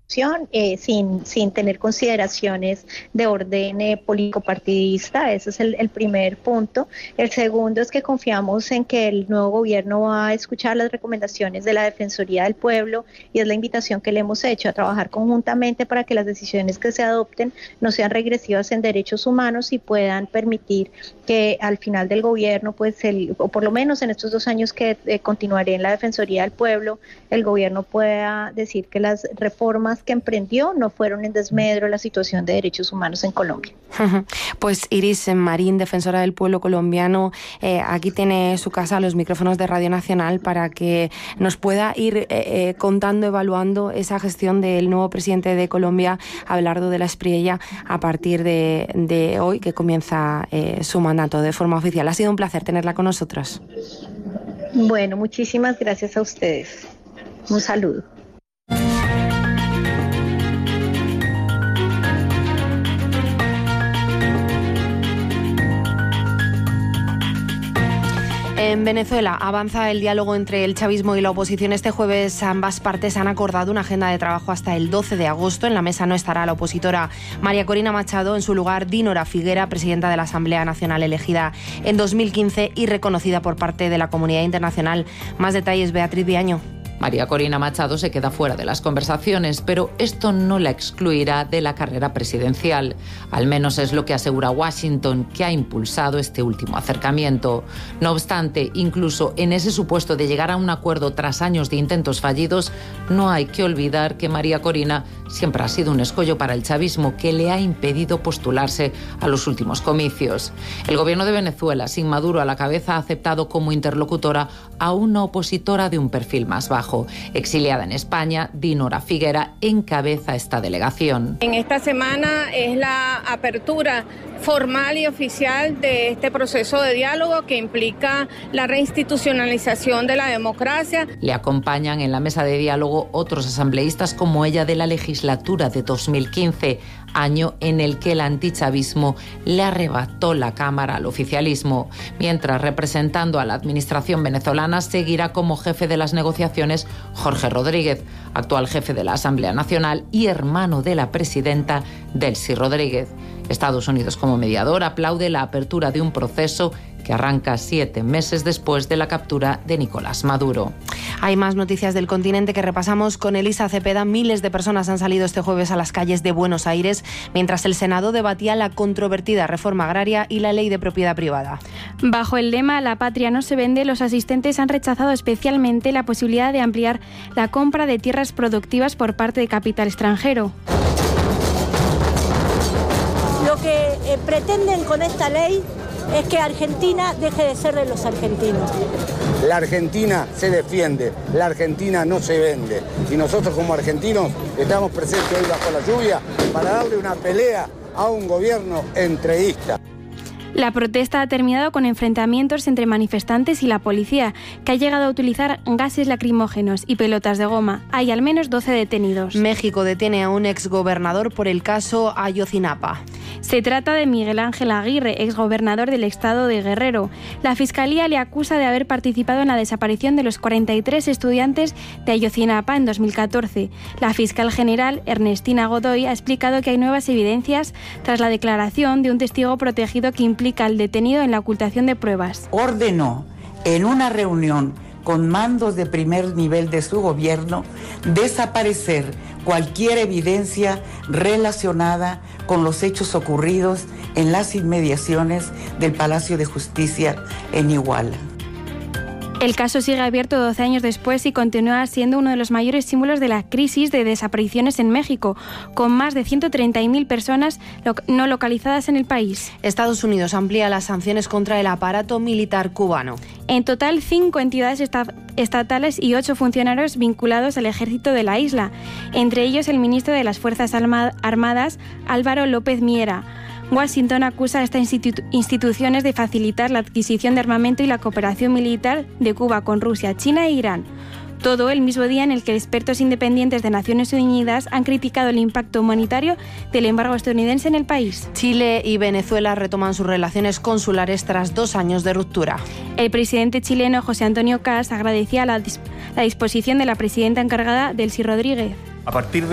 sin tener consideraciones de orden político-partidista. Ese es el primer punto. El segundo es que confiamos en que el nuevo gobierno va a escuchar las recomendaciones de la Defensoría del Pueblo, y es la invitación que le hemos hecho a trabajar conjuntamente para que las decisiones que se adopten no sean regresivas en derechos humanos y puedan permitir que al final del gobierno, pues o por lo menos en estos 2 años que continuaré en la Defensoría del Pueblo, el gobierno pueda decir que las reformas que emprendió no fueron en desmedro de la situación de derechos humanos en Colombia. Pues Iris Marín, defensora del pueblo colombiano, aquí tiene su casa, los micrófonos de Radio Nacional, para que nos pueda ir contando, evaluando esa gestión del nuevo presidente de Colombia, Abelardo de la Espriella, a partir de hoy, que comienza su mandato de forma oficial. Ha sido un placer tenerla con nosotros. Bueno, muchísimas gracias a ustedes. Un saludo. En Venezuela avanza el diálogo entre el chavismo y la oposición. Este jueves ambas partes han acordado una agenda de trabajo hasta el 12 de agosto. En la mesa no estará la opositora María Corina Machado. En su lugar, Dinora Figuera, presidenta de la Asamblea Nacional, elegida en 2015 y reconocida por parte de la comunidad internacional. Más detalles, Beatriz Viaño. María Corina Machado se queda fuera de las conversaciones, pero esto no la excluirá de la carrera presidencial. Al menos es lo que asegura Washington, que ha impulsado este último acercamiento. No obstante, incluso en ese supuesto de llegar a un acuerdo tras años de intentos fallidos, no hay que olvidar que María Corina siempre ha sido un escollo para el chavismo, que le ha impedido postularse a los últimos comicios. El gobierno de Venezuela, sin Maduro a la cabeza, ha aceptado como interlocutora a una opositora de un perfil más bajo. Exiliada en España, Dinora Figuera encabeza esta delegación. En esta semana es la apertura formal y oficial de este proceso de diálogo que implica la reinstitucionalización de la democracia. Le acompañan en la mesa de diálogo otros asambleístas como ella de la legislatura de 2015, año en el que el antichavismo le arrebató la Cámara al oficialismo. Mientras, representando a la administración venezolana, seguirá como jefe de las negociaciones Jorge Rodríguez, actual jefe de la Asamblea Nacional y hermano de la presidenta Delcy Rodríguez. Estados Unidos, como mediador, aplaude la apertura de un proceso que arranca 7 meses después de la captura de Nicolás Maduro. Hay más noticias del continente que repasamos con Elisa Cepeda. Miles de personas han salido este jueves a las calles de Buenos Aires mientras el Senado debatía la controvertida reforma agraria y la ley de propiedad privada. Bajo el lema "La patria no se vende", los asistentes han rechazado especialmente la posibilidad de ampliar la compra de tierras productivas por parte de capital extranjero. Lo que pretenden con esta ley es que Argentina deje de ser de los argentinos. La Argentina se defiende, la Argentina no se vende. Y nosotros como argentinos estamos presentes hoy bajo la lluvia para darle una pelea a un gobierno entreguista. La protesta ha terminado con enfrentamientos entre manifestantes y la policía, que ha llegado a utilizar gases lacrimógenos y pelotas de goma. Hay al menos 12 detenidos. México detiene a un exgobernador por el caso Ayotzinapa. Se trata de Miguel Ángel Aguirre, exgobernador del estado de Guerrero. La Fiscalía le acusa de haber participado en la desaparición de los 43 estudiantes de Ayotzinapa en 2014. La fiscal general, Ernestina Godoy, ha explicado que hay nuevas evidencias tras la declaración de un testigo protegido que implica al detenido en la ocultación de pruebas. Ordenó en una reunión con mandos de primer nivel de su gobierno desaparecer cualquier evidencia relacionada con los hechos ocurridos en las inmediaciones del Palacio de Justicia en Iguala. El caso sigue abierto 12 años después y continúa siendo uno de los mayores símbolos de la crisis de desapariciones en México, con más de 130.000 personas no localizadas en el país. Estados Unidos amplía las sanciones contra el aparato militar cubano. En total, 5 entidades estatales y 8 funcionarios vinculados al ejército de la isla, entre ellos el ministro de las Fuerzas Armadas, Álvaro López Miera. Washington acusa a estas instituciones de facilitar la adquisición de armamento y la cooperación militar de Cuba con Rusia, China e Irán. Todo el mismo día en el que expertos independientes de Naciones Unidas han criticado el impacto humanitario del embargo estadounidense en el país. Chile y Venezuela retoman sus relaciones consulares tras 2 años de ruptura. El presidente chileno José Antonio Kast agradecía la disposición de la presidenta encargada, Delcy Rodríguez. A partir